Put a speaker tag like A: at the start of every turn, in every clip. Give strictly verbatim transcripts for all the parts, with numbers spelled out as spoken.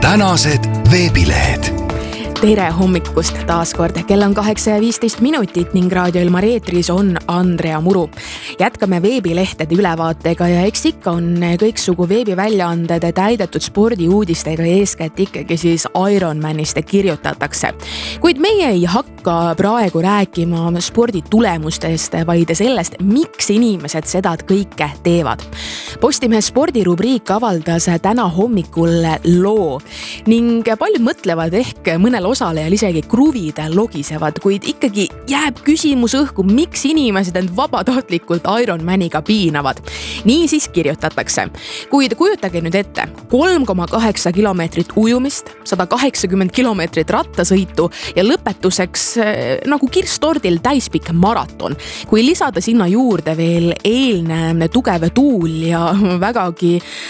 A: tänased veebilehed.
B: Tere hommikust taas kord. Kell on kaheksa ja viisteist minutit ning Raadio Ilmar eetris on Andrea Muru. Jätkame veebilehtede ülevaatega ja eks ikka on kõiksugu veebiväljaanded täidetud spordiuudistega, eeskätt ikkagi siis Ironmanist kirjutatakse. Kuid meie ei hakka praegu rääkima sporditulemustest, vaid sellest, miks inimesed seda kõike teevad. Postimehe spordirubriik avaldas täna hommikul loo ning paljud mõtlevad ehk mõnel osalejal isegi kruvid logisevad, kuid ikkagi jääb küsimus õhku, miks inimesed end vabatahtlikult Ironmaniga piinavad. Nii siis kirjutatakse. Kuid kujutage nüüd ette, kolm koma kaheksa kilomeetrit ujumist, sada kaheksakümmend kilomeetrit rattasõitu ja lõpetuseks nagu kirstordil täispikk maraton. Kui lisada sinna juurde veel eilne tugev tuul ja vägagi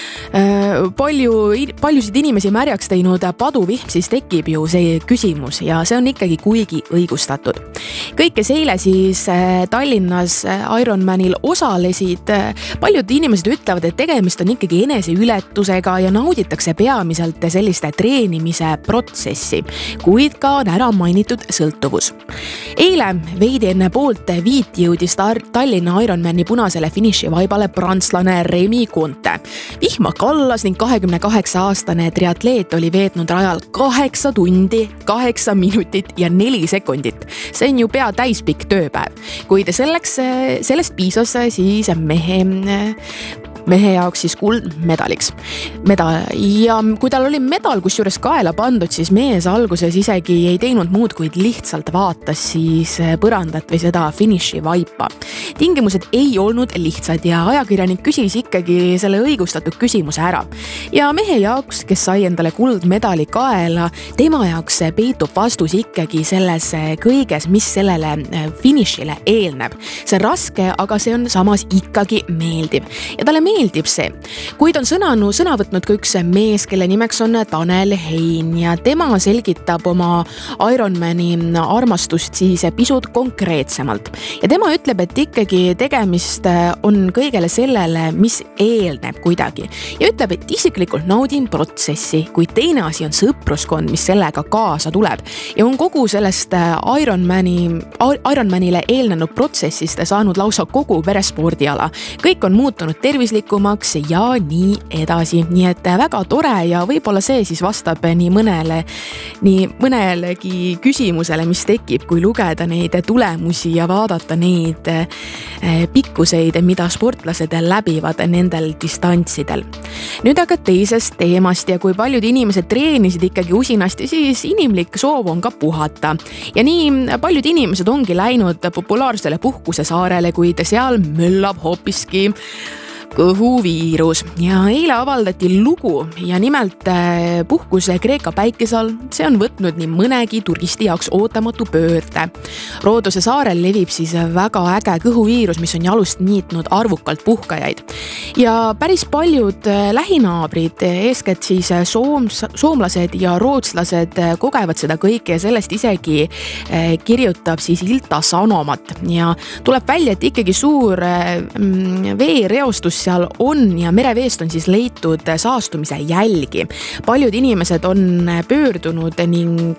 B: äh, palju, paljusid inimesi märjaks teinud paduvihm, siis tekib ju see küsimus ja see on ikkagi kuigi õigustatud. Kõik, kes eile siis Tallinnas Ironmanil osalesid, paljud inimesed ütlevad, et tegemist on ikkagi eneseületusega ja nauditakse peamiselt selliste treenimise protsessi, kuid ka on ära mainitud sõltuvus. Eile veidi enne poolt viit jõudis Tallinna Ironmani punasele finišivaibale prantslane Remi Conte. Vihma kallas ning kahekümne kaheksa aastane triatleet oli veetnud rajal kaheksa tundi, kaheksa minutit ja neli sekundit. See on ju pea täispikk tööpäev, kuid selleks, sellest piisas siis mehe mehe jaoks siis kuldmedaliks. Medal. Ja kui tal oli medal kusjuures kaela pandud, siis mees alguses isegi ei teinud muud, kuid lihtsalt vaatas siis põrandat või seda finiši vaipa. Tingimused ei olnud lihtsad ja ajakirjanik küsis ikkagi selle õigustatud küsimuse ära. Ja mehe jaoks, kes sai endale kuldmedali kaela, tema jaoks peitub vastus ikkagi selles kõiges, mis sellele finišile eelneb. See on raske, aga see on samas ikkagi meeldiv. Ja talle meeldib meeldib see. Kuid on sõnanu, sõna võtnud ka üks mees, kelle nimeks on Tanel Hein ja tema selgitab oma Ironmani armastust siis pisut konkreetsemalt. Ja tema ütleb, et ikkagi tegemist on kõigele sellele, mis eelneb kuidagi. Ja ütleb, et isiklikult naudin protsessi, kuid teine asi on sõpruskond, mis sellega kaasa tuleb. Ja on kogu sellest Ironmani, Ironmanile eelnenud protsessist saanud lausa kogu verespordiala. Kõik on muutunud tervislik ja nii edasi. Nii et väga tore ja võib-olla see siis vastab nii mõnele, nii mõnelegi küsimusele, mis tekib, kui lugeda neid tulemusi ja vaadata neid pikkuseid, mida sportlased läbivad nendel distantsidel. Nüüd aga teisest teemast ja kui paljud inimesed treenisid ikkagi usinasti, siis inimlik soov on ka puhata. Ja nii paljud inimesed ongi läinud populaarsele puhkusesaarele, kuid seal möllab hoopiski kõhuviirus ja eile avaldati lugu ja nimelt puhkus Kreeka päikesal. See on võtnud nii mõnegi turisti jaoks ootamatu pöörde. Roodose saarel levib siis väga äge kõhuviirus, mis on jalust niitnud arvukalt puhkajaid. Ja päris paljud lähinaabrid, eeskätt siis sooms, soomlased ja rootslased kogevad seda kõike ja sellest isegi kirjutab siis Ilta Sanomat. Ja tuleb välja, et ikkagi suur veereostus seal on ja mereveest on siis leitud saastumise jälgi. Paljud inimesed on pöördunud ning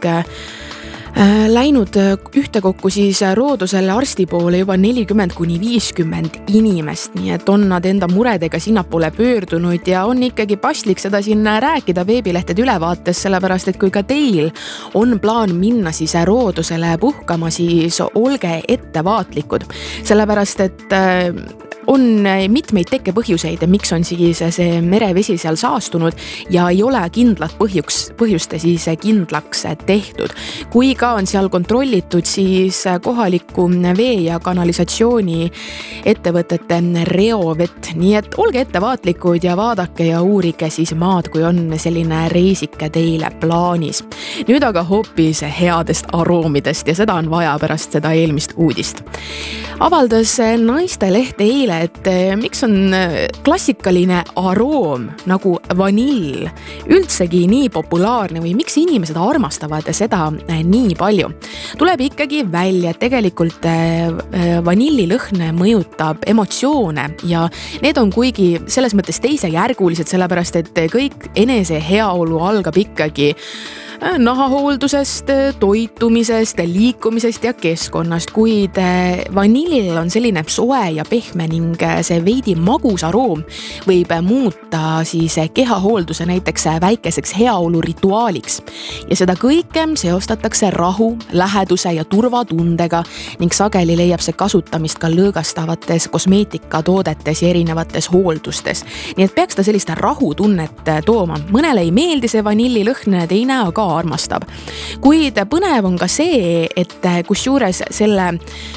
B: läinud ühtekokku siis Roodusele arsti poole juba nelikümmend kuni viiskümmend inimest, nii et on nad enda muredega sinnapoole pöördunud ja on ikkagi paslik seda siin rääkida veebilehtede ülevaates, sellepärast et kui ka teil on plaan minna siis Roodusele puhkama, siis olge ettevaatlikud, sellepärast et on mitmeid tekkepõhjuseid, miks on siis see merevesi seal saastunud ja ei ole kindlat põhjuks, põhjuste siis kindlaks tehtud. Kui ka on seal kontrollitud siis kohaliku vee ja kanalisatsiooni ettevõtete reovett, nii et olge ettevaatlikud ja vaadake ja uurige siis maad, kui on selline reisike teile plaanis. Nüüd aga hoopis headest aroomidest ja seda on vaja pärast seda eelmist uudist. Avaldas Naisteleht eile, et miks on klassikaline aroom nagu vanill üldsegi nii populaarne või miks inimesed armastavad seda nii palju. Tuleb ikkagi välja, et tegelikult vanillilõhn mõjutab emotsioone ja need on kuigi selles mõttes teisejärgulised, sellepärast et kõik enese heaolu algab ikkagi nahahooldusest, toitumisest, liikumisest ja keskkonnast, kuid vanill on selline soe ja pehme ning see veidi magus aroom võib muuta siis kehahoolduse näiteks väikeseks heaolu rituaaliks. Ja seda kõike seostatakse rahu, läheduse ja turvatundega ning sageli leiab see kasutamist ka lõõgastavates kosmeetikatoodetes ja erinevates hooldustes. Nii et peaks ta sellist rahutunnet tooma. Mõnele ei meeldi see vanillilõhn, teine aga armastab. Kuid põnev on ka see, et kusjuures selle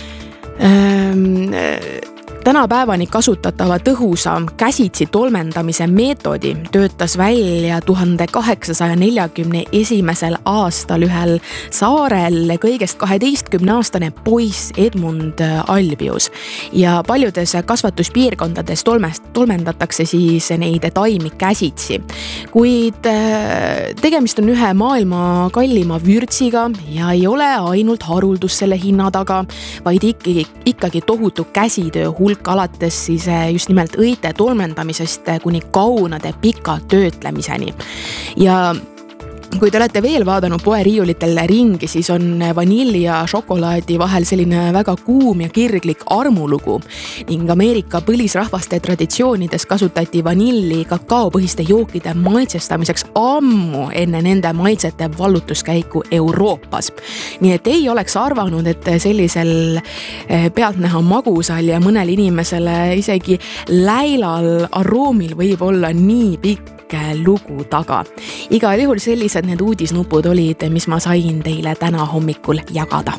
B: ähm, tänapäevani kasutatava tõhusa käsitsi tolmendamise meetodi töötas välja tuhande kaheksasaja neljakümne esimesel aastal ühel saarel kõigest kaheteistkümne aastane poiss Edmund Albius. Ja paljudes kasvatuspiirkondades tolmest, tolmendatakse siis neid taimi käsitsi. Kuid tegemist on ühe maailma kallima vürtsiga ja ei ole ainult haruldus selle hinna taga, vaid ikkagi, ikkagi tohutu käsitöö hulk alates siis just nimelt õite tolmendamisest kuni kaunade pika töötlemiseni. Ja kui te olete veel vaadanud poeriiulitel ringi, siis on vanilli ja šokolaadi vahel selline väga kuum ja kirglik armulugu ning Ameerika põlisrahvaste traditsioonides kasutati vanilli kakaopõhiste jookide maitsestamiseks ammu enne nende maitsete vallutuskäiku Euroopas. Nii et ei oleks arvanud, et sellisel pealtnäha magusal ja mõnel inimesele isegi läilal aroomil võib olla nii pikk lugu taga. Igal juhul sellised need uudisnupud olid, mis ma sain teile täna hommikul jagada.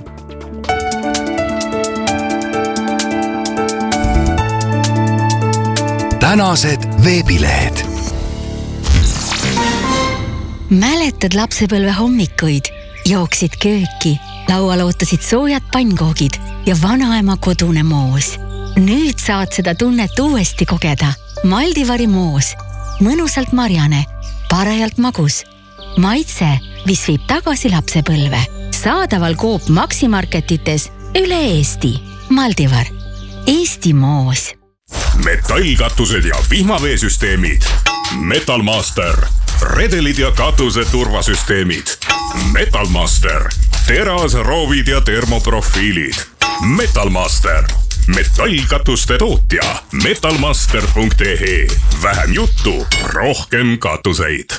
A: Tänased veebilehed.
C: Mäletad lapsepõlve hommikuid? Jooksid kööki, laual ootasid soojad pannkoogid ja vanaema kodune moos. Nüüd saad seda tunnet uuesti kogeda. Maldivari moos. Mõnusalt marjane, parajalt magus. Maitse, mis viib tagasi lapsepõlve. Saadaval Coop Maximarketites üle Eesti. Maldivar. Eesti moos.
D: Metallkatused ja vihmaveesüsteemid. Metalmaster. Redelid ja katuse turvasüsteemid. Metalmaster. Teras, roovid ja termoprofiilid. Metalmaster. Metallkatuste tootja metalmaster punkt e e. Vähem juttu, rohkem katuseid.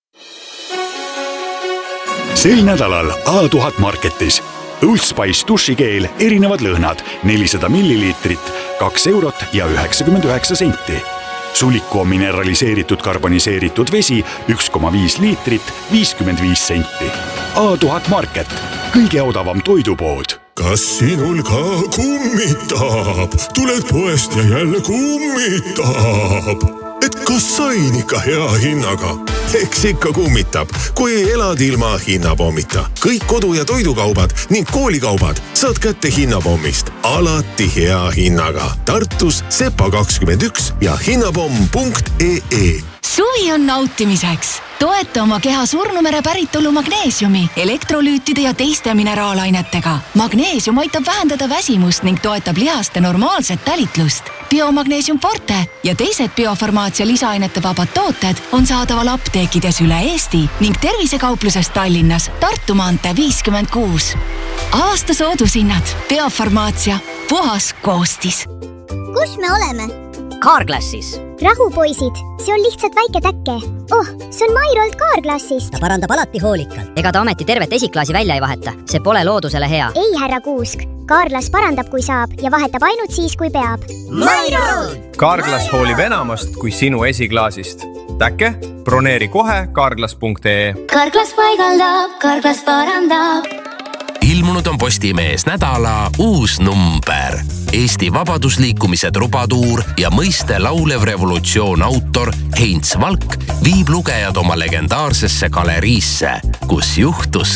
E: Sel nädalal A tuhat Marketis. Old Spice dušikeel erinevad lõhnad nelisada milliliitrit, kaks eurot ja üheksakümmend üheksa senti. Suliku on mineraliseeritud karboniseeritud vesi üks koma viis liitrit, viiskümmend viis senti. A tuhat Market, kõige odavam toidupood.
D: Kas sinul ka kummitab? Tuled poest ja jälle kummitab. Et kas sain ikka hea hinnaga? Eks ikka kummitab, kui elad ilma hinnapommita. Kõik kodu- ja toidukaubad ning koolikaubad saad kätte hinnapommist. Alati hea hinnaga. Tartus Sepa kakskümmend üks ja hinnapomm punkt e e.
C: Suvi on nautimiseks. Toeta oma keha surnumere päritolu magneesiumi, elektrolüütide ja teiste mineraalainetega. Magneesium aitab vähendada väsimust ning toetab lihaste normaalset talitlust. Biomagneesium Forte ja teised biofarmaatsia lisaainete vabad tooted on saadaval apteekides üle Eesti ning tervisekaupluses Tallinnas Tartu maantee viiskümmend kuus. Aasta soodushinnad. Biofarmaatsia. Puhas koostis.
F: Kus me oleme?
G: Carglassis.
F: Rahu, poisid. See on lihtsalt väike täkke. Oh, see on Mairolt Carglassist.
G: Ta parandab alati hoolikalt. Ega ta ometi tervet esiklaasi välja ei vaheta. See pole loodusele hea.
F: Ei, härra Kuusk. Carglass parandab, kui saab ja vahetab ainult siis, kui peab.
G: Mairolt!
H: Carglass hoolib enamast kui sinu esiklaasist. Täkke? Broneeri kohe carglass punkt e e.
F: Carglass paigaldab, Carglass parandab.
I: Ilmunud on Postimees nädala uus number. Eesti vabadusliikumise trubatuur ja mõiste laulev revolutsioon autor Heinz Valk viib lugejad oma legendaarsesse galeriisse, kus juhtus kõik.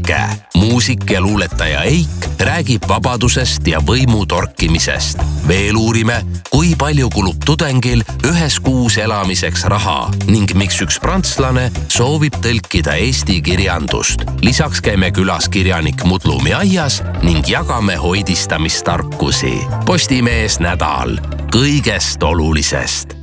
I: Täkke. Muusik ja luuletaja Eik räägib vabadusest ja võimu torkimisest. Veel uurime, kui palju kulub tudengil ühes kuus elamiseks raha ning miks üks prantslane soovib tõlkida eesti kirjandust. Lisaks käime külas kirjanik Mudlumi aias ning jagame hoidistamistarkusi. Postimees nädal kõigest olulisest.